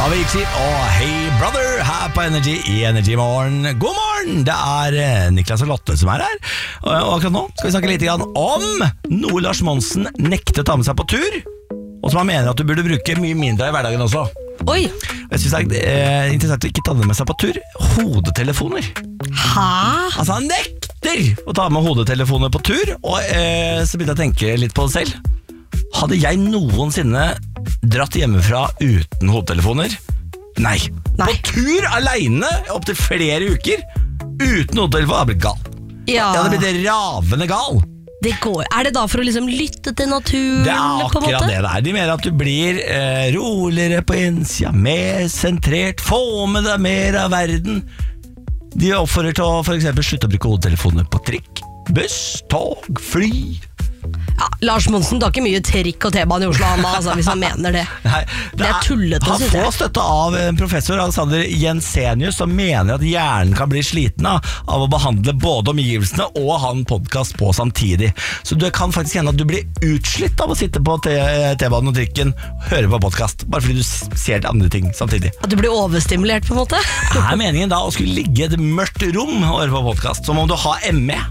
Avicii og Hey Brother her på Energy i Energy Morgen. God morgen, det Niklas og Lotte som her. Og akkurat nå skal vi snakke litt om noe Lars Monsen nekter å ta med seg på tur, og som han mener at du burde bruke mye mindre i hverdagen også. Oi. Jeg synes det interessant å ikke ta det med seg på tur. Hodetelefoner. Hæ? Altså han nekter å ta med hodetelefoner på tur. Og så begynte jeg å tenke litt på det selv. Hadde jeg noensinne dratt hjemmefra uten hodetelefoner? Nei. På tur alene opp til flere uker uten hodetelefoner. Jeg hadde blitt gal. Ja. Jeg hadde blitt ravende gal. Det går. Det da for å liksom lytte til naturen? Det akkurat det der. De mener at du blir roligere på innsida, mer sentrert, få med deg mer av verden. De oppfordrer til å for eksempel slutte å bruke hodetelefoner på trikk, buss, tog, fly. Ja, Lars Monsen tar ikke mye trikk og T-bane i Oslo altså, hvis han mener det. Nei, det tullete, han synes jeg. Han får støtte av en professor, Alexander Jensenius, som mener at hjernen kan bli sliten av å behandle både omgivelsene og ha en podcast på samtidig. Så det kan faktisk hende at du blir utslitt av å sitte på T-banen og trikken og høre på podcast, bare fordi du ser andre ting samtidig. At du blir overstimulert på en måte? Meningen da å skulle ligge i et mørkt rom og høre på podcast, som om du har ME.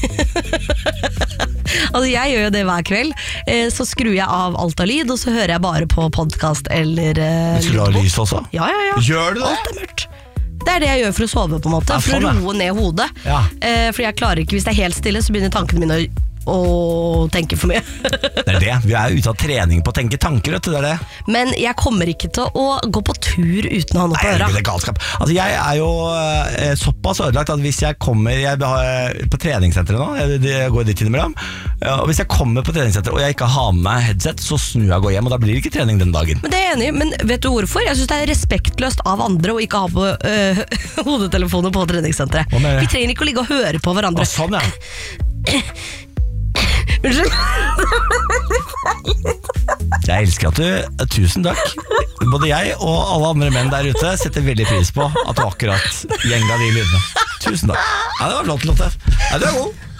Altså jeg gjør jo det hver kveld. Så skrur jeg av alt av lyd, og så hører jeg bare på podcast eller Skulle du ha lys også? Ja. Gjør du det? Alt mørkt. Det det jeg gjør for å sove på en måte, for å roe ned hodet. Ja. For jeg klarer ikke, hvis det helt stille, så begynner tankene mine å tenke for mye. Det det, vi ute av trening på å tenke tanker, vet du, det det. Men jeg kommer ikke til å gå på tur uten å ha noe på øra. Nei, det galskap. Altså jeg jo såpass ødelagt at hvis jeg kommer på treningssenteret nå, jeg går dit innimellom, og hvis jeg kommer på treningssenteret og jeg ikke har med meg headset, så snur jeg og går hjem, og da blir det ikke trening den dagen. Men det enig, men vet du hvorfor? Jeg synes det respektløst av andre å ikke ha på hodetelefoner på treningssenteret. Vi trenger ikke å ligge og høre på hverandre. Sånn, ja. Jeg elsker at du, tusen takk. Både jeg og alle andre menn der ute setter veldig pris på at du akkurat gjenga de lydene. Tusen takk. Ja, det var flott, Lotte. Ja, du god.